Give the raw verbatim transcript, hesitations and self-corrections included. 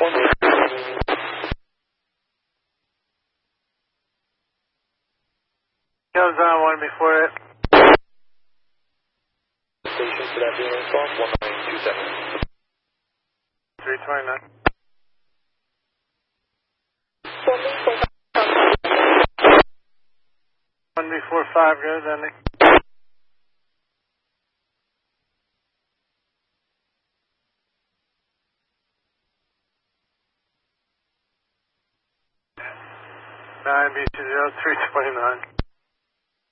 Comes on one before it. Station for that being informed, one nine two seven. three twenty-nine. One before five goes, Andy. Nine B two zero three twenty-nine.